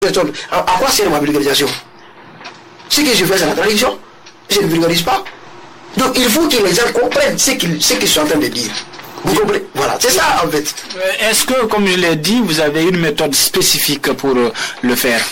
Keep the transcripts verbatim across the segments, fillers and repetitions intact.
À, à quoi sert ma vulgarisation? Ce que je fais, c'est la traduction. Je ne vulgarise pas. Donc il faut que les gens comprennent ce qu'ils, ce qu'ils sont en train de dire. Vous comprenez? Voilà, c'est ça en fait. Est-ce que, comme je l'ai dit, vous avez une méthode spécifique pour euh, le faire?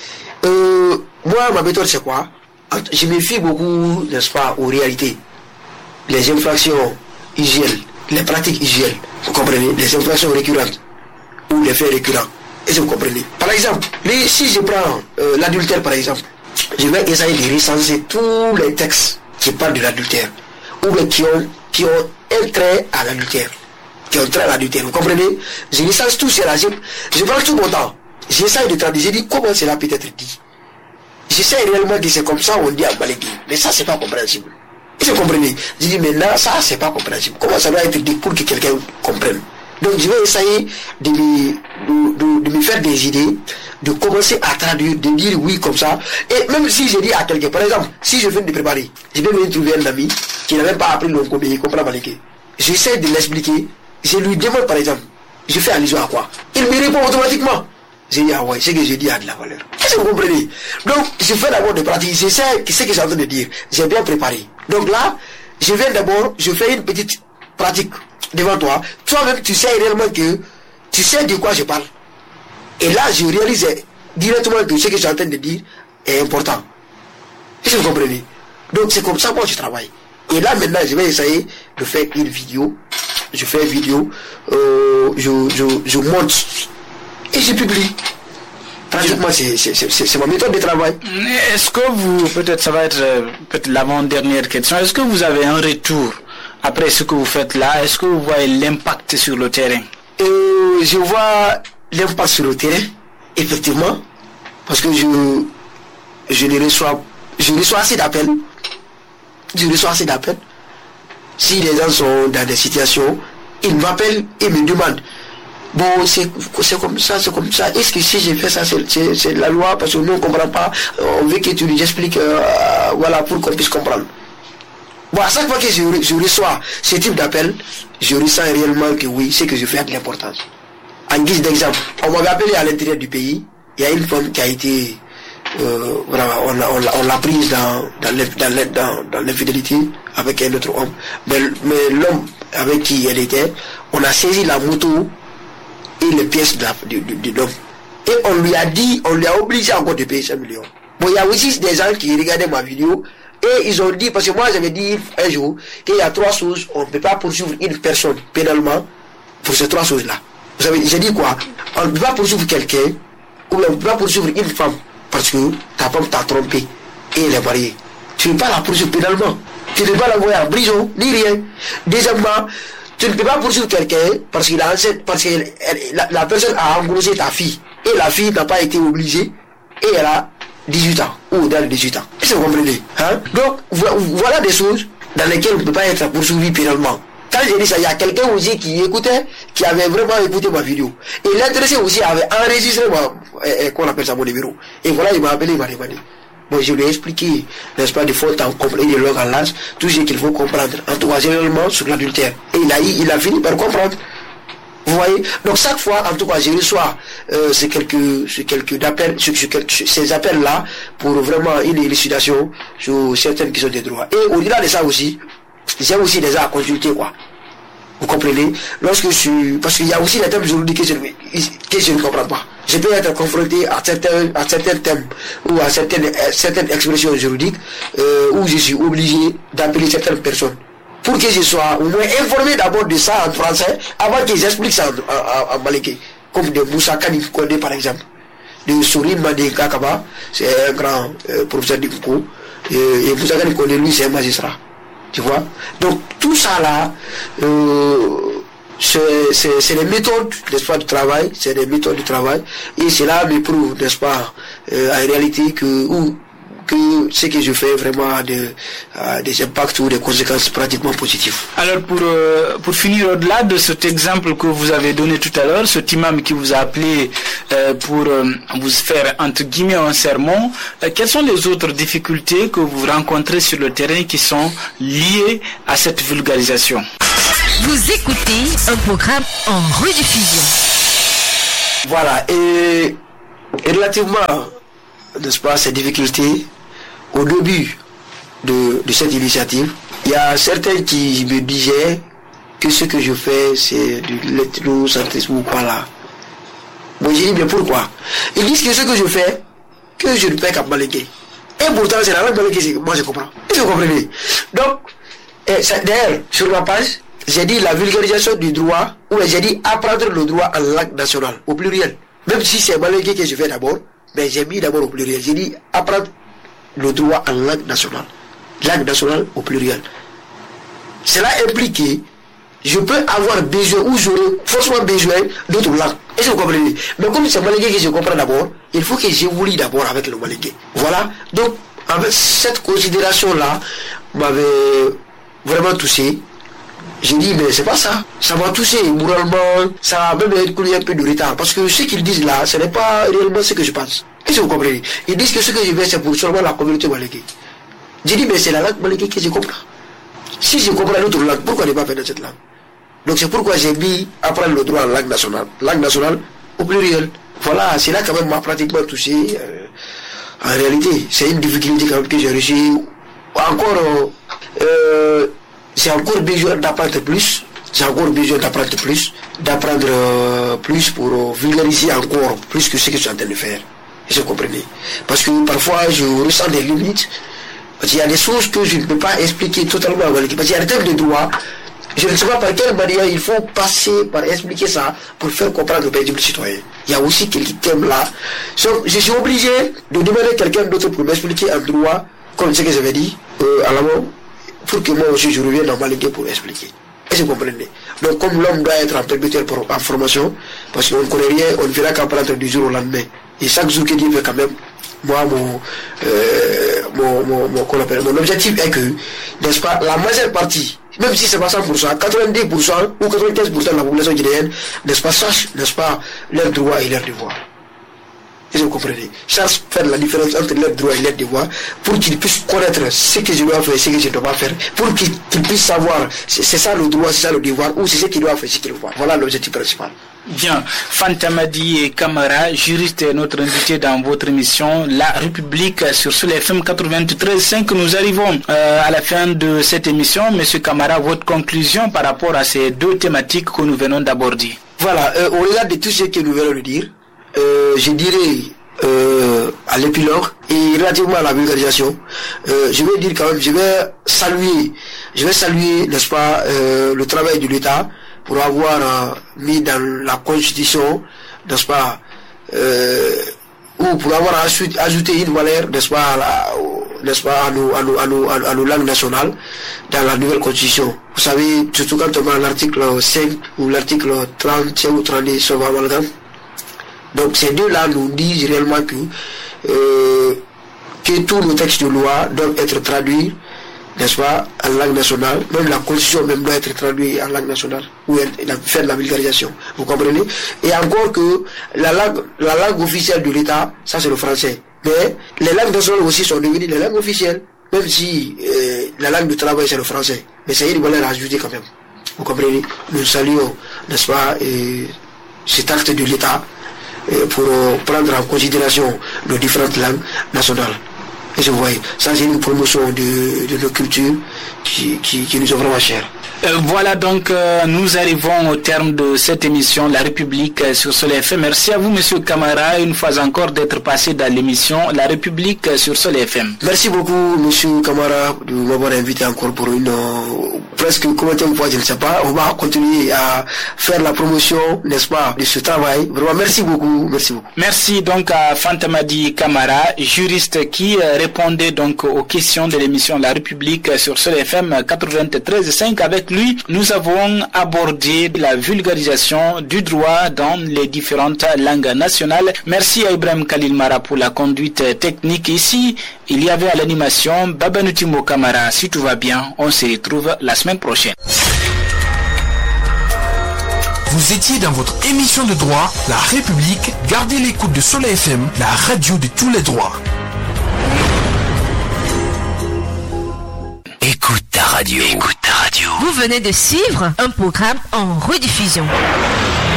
euh, Moi, ma méthode, c'est quoi? Je me fie beaucoup, n'est-ce pas, aux réalités. Les infractions usuelles, les pratiques usuelles, vous comprenez? Les infractions récurrentes ou les faits récurrents. Est-ce que vous comprenez? Par exemple, les, si je prends euh, l'adultère, par exemple, je vais essayer de recenser tous les textes qui parlent de l'adultère ou bien qui ont, qui ont un trait à l'adultère, qui ont un trait à l'adultère. Vous comprenez? Je recense tout cela. Je, je prends tout mon temps. J'essaie de traduire. Je dis comment cela peut être dit. J'essaie réellement que c'est comme ça on dit à Maliki. Mais ça, c'est pas compréhensible. Est-ce que vous comprenez? Je dis maintenant, ça, c'est pas compréhensible. Comment ça doit être dit pour que quelqu'un comprenne? Donc je vais essayer de me, de, de, de me faire des idées, de commencer à traduire, de dire oui comme ça. Et même si je dis à quelqu'un, par exemple, si je viens de préparer, je vais venir trouver un ami qui n'a même pas appris le combien il comprend Maliki. J'essaie de l'expliquer. Je lui demande par exemple, je fais allusion à quoi? Il me répond automatiquement. Je dis ah ouais, ce que je dis a de la valeur. Est-ce que vous comprenez? Donc je fais d'abord des pratiques, je sais ce que je suis en train de dire. J'ai bien préparé. Donc là, je viens d'abord, je fais une petite pratique devant toi. Toi-même, tu sais réellement que tu sais de quoi je parle. Et là, je réalise directement que ce que je suis en train de dire est important. Est-ce que vous comprenez? Donc c'est comme ça que moi je travaille. Et là maintenant, je vais essayer de faire une vidéo. Je fais une vidéo, euh, je, je, je monte et je publie. Pratiquement, c'est, c'est, c'est, c'est ma méthode de travail. Est-ce que vous, peut-être ça va être peut-être l'avant-dernière question, est-ce que vous avez un retour après ce que vous faites là? Est-ce que vous voyez l'impact sur le terrain? euh, Je vois l'impact sur le terrain, effectivement, parce que je, je ne reçois, je reçois assez d'appels. Je reçois assez d'appels. Si les gens sont dans des situations, ils m'appellent et me demandent. Bon, c'est, c'est comme ça, c'est comme ça. Est-ce que si j'ai fait ça, c'est, c'est, c'est la loi, parce que nous on ne comprend pas. On veut que tu nous expliques, euh, voilà, pour qu'on puisse comprendre. Bon, à chaque fois que je, je reçois ce type d'appel, je ressens réellement que oui, c'est que je fais de l'importance. En guise d'exemple, on m'avait appelé à l'intérieur du pays. Il y a une femme qui a été, euh, voilà, on l'a, on l'a, on l'a prise dans, dans, dans, dans, dans l'infidélité avec un autre homme. Mais, mais l'homme avec qui elle était, on a saisi la moto et les pièces de, la, de, de, de l'homme. Et on lui a dit, on lui a obligé encore de payer cinq millions. Bon, il y a aussi des gens qui regardaient ma vidéo et ils ont dit, parce que moi j'avais dit un jour qu'il y a trois choses, on ne peut pas poursuivre une personne pénalement pour ces trois choses-là. Vous savez, j'ai dit quoi? On ne peut pas poursuivre quelqu'un, ou on ne peut pas poursuivre une femme parce que ta femme t'a trompé et elle est mariée. Tu ne peux pas la poursuivre pénalement. Tu ne peux pas l'envoyer en prison, ni rien. Deuxièmement, tu ne peux pas poursuivre quelqu'un parce qu'il a parce que elle, la, la personne a engrossé ta fille et la fille n'a pas été obligée et elle a dix-huit ans ou dans les dix-huit ans. Est-ce que vous comprenez? Hein? Donc voilà des choses dans lesquelles on ne peut pas être poursuivi pénalement. Quand j'ai dit ça, il y a quelqu'un aussi qui écoutait, qui avait vraiment écouté ma vidéo. Et l'intéressé aussi avait enregistré ma, eh, qu'on appelle ça, mon numéro. Et voilà, il m'a appelé, il m'a demandé. Bon, je lui ai expliqué, n'est-ce pas, de faute en complet, de langue en large, tout ce qu'il faut comprendre. En tout cas, généralement, sur l'adultère. Et il a, il a fini par comprendre. Vous voyez? Donc, chaque fois, en tout cas, je reçois euh, ces quelques, ces quelques appels, sur, sur, sur, ces appels-là, pour vraiment une élucidation sur certaines questions des droits. Et au-delà de ça aussi, j'ai aussi des gens à consulter, quoi. Vous comprenez? Lorsque je suis, parce qu'il y a aussi des thèmes juridiques que je, que je ne comprends pas. Je peux être confronté à certains, à certains thèmes ou à certaines, certaines expressions juridiques euh, où je suis obligé d'appeler certaines personnes pour que je sois au moins informé d'abord de ça en français avant qu'ils expliquent ça en, en, en maliki. Comme de Moussa Kani Kondé par exemple, de Sourine Mandé Kakaba, c'est un grand euh, professeur de Foucault, et, et Moussa Kani Kondé lui c'est un magistrat. Tu vois? Donc tout ça là, euh, c'est, c'est, c'est des méthodes, n'est-ce pas, de travail, c'est des méthodes de travail, et cela me prouve, n'est-ce pas, euh, en réalité que, ou, que ce que je fais vraiment a de, a des impacts ou des conséquences pratiquement positives. Alors pour, euh, pour finir, au-delà de cet exemple que vous avez donné tout à l'heure, cet imam qui vous a appelé euh, pour euh, vous faire entre guillemets un sermon, euh, quelles sont les autres difficultés que vous rencontrez sur le terrain qui sont liées à cette vulgarisation? Vous écoutez un programme en rediffusion. Voilà, et Et relativement, n'est-ce pas, ces difficultés, au début de, de cette initiative, il y a certains qui me disaient que ce que je fais, c'est du l'ethnocentrisme ou quoi là. Bon, j'ai dit, mais pourquoi? Ils disent que ce que je fais, que je ne fais qu'à Malinké. Et pourtant, c'est la langue Malinké que moi je comprends. Vous comprenez? Donc, d'ailleurs, sur ma page, j'ai dit la vulgarisation du droit, ou j'ai dit apprendre le droit en langue nationale, au pluriel. Même si c'est Malinké que je fais d'abord, mais j'ai mis d'abord au pluriel. J'ai dit apprendre le droit en langue nationale. Langue nationale au pluriel. Cela implique que je peux avoir besoin, ou j'aurai forcément besoin d'autres langues. Est-ce que vous comprenez? Mais comme c'est Malinké que je comprends d'abord, il faut que j'évolue d'abord avec le Malinké. Voilà. Donc, avec cette considération-là, m'avait vraiment touché. J'ai dit, mais c'est pas ça. Ça m'a touché moralement, ça va même être un peu de retard. Parce que ce qu'ils disent là, ce n'est pas réellement ce que je pense. Est-ce que vous comprenez? Ils disent que ce que je fais, c'est pour seulement la communauté Malinké. J'ai dit, mais c'est la langue Malinké que je comprends. Si je comprends l'autre langue, pourquoi ne pas faire dans cette langue? Donc c'est pourquoi j'ai mis apprendre le droit en langue nationale. Langue nationale au pluriel. Voilà, c'est là quand même m'a pratiquement touché. Euh, en réalité, c'est une difficulté quand même que j'ai réussi. Encore, euh, j'ai encore besoin d'apprendre plus. J'ai encore besoin d'apprendre plus. D'apprendre euh, plus pour euh, vulgariser encore plus que ce que je suis en train de faire. Vous comprenez? Parce que parfois je ressens des limites. Parce qu'il y a des choses que je ne peux pas expliquer totalement à l'équipe. Parce qu'il y a des thèmes de droit. Je ne sais pas par quelle manière il faut passer par expliquer ça pour faire comprendre le pays du citoyen. Il y a aussi quelques thèmes là. Donc, je suis obligé de demander quelqu'un d'autre pour m'expliquer en droit, comme ce que j'avais dit, euh, à l'avant, pour que moi aussi je revienne dans Malinké pour expliquer. Est-ce que vous comprenez? Donc, comme l'homme doit être en perpétuelle en formation, parce qu'on ne connaît rien, on ne fera qu'apprendre du jour au lendemain. Et chaque jour que Dieu fait quand même, moi, mon, euh, mon, mon, mon, qu'on appelle, mon objectif est que, n'est-ce pas, la majeure partie, même si c'est pas cent pour cent, quatre-vingt-dix pour cent ou quatre-vingt-quinze pour cent de la population guinéenne, n'est-ce pas, sache, n'est-ce pas, leurs droits et leurs devoirs. Est-ce que vous comprenez? Sache faire la différence entre leurs droits et leurs devoirs pour qu'ils puissent connaître ce que je dois faire et ce que je ne dois pas faire, pour qu'ils puissent savoir, c'est, c'est ça le droit, c'est ça le devoir, ou c'est ce qu'ils doivent faire, ce qu'ils doivent faire. Voilà l'objectif principal. Bien, Fantamadi et Camara, juriste, est notre invité dans votre émission La République sur Soleil F M quatre-vingt-treize virgule cinq. Nous arrivons euh, à la fin de cette émission. Monsieur Camara, votre conclusion par rapport à ces deux thématiques que nous venons d'aborder. Voilà, euh, au regard de tout ce que nous venons de dire, euh, je dirais euh, à l'épilogue et relativement à la vulgarisation, euh, je vais dire quand même, je vais saluer, je vais saluer, n'est-ce pas, euh, le travail de l'État pour avoir euh, mis dans la Constitution, n'est-ce pas, euh, ou pour avoir ajouté une valeur, n'est-ce pas, à la, n'est-ce pas, à nos, à nos, à nos, à nos langues nationales dans la nouvelle Constitution. Vous savez, surtout quand on voit l'article cinq ou l'article trente ou trente sur l'amalgame. Donc ces deux-là nous disent réellement que, euh, que tous nos textes de loi doivent être traduits, n'est-ce pas, en langue nationale. Même la Constitution même doit être traduite en langue nationale, ou faire de la vulgarisation. Vous comprenez? Et encore que la langue, la langue officielle de l'État, ça c'est le français. Mais les langues nationales aussi sont devenues les langues officielles. Même si euh, la langue de travail c'est le français. Mais c'est une valeur ajoutée quand même. Vous comprenez? Nous saluons, n'est-ce pas, et cet acte de l'État euh, pour euh, prendre en considération nos différentes langues nationales. Et je vois, ça c'est une promotion de, de nos cultures qui, qui, qui nous est vraiment chère. Euh, voilà donc, euh, nous arrivons au terme de cette émission La République euh, sur Soleil F M. Merci à vous, Monsieur Camara, une fois encore d'être passé dans l'émission La République euh, sur Soleil F M. Merci beaucoup, Monsieur Camara, de m'avoir invité encore pour une euh, presque combien de fois, je ne sais pas. On va continuer à faire la promotion, n'est-ce pas, de ce travail. Vraiment, merci beaucoup, merci beaucoup. Merci donc à Fantamadi Camara, juriste qui euh, répondait donc aux questions de l'émission La République euh, sur Soleil F M quatre-vingt-treize virgule cinq. Avec lui, nous avons abordé la vulgarisation du droit dans les différentes langues nationales. Merci à Ibrahim Khalil Mara pour la conduite technique. Ici, il y avait à l'animation Babanutimo Camara. Si tout va bien, on se retrouve la semaine prochaine. Vous étiez dans votre émission de droit, La République. Gardez l'écoute de Soleil F M, la radio de tous les droits. Écoute ta radio. Écoute ta radio. Vous venez de suivre un programme en rediffusion.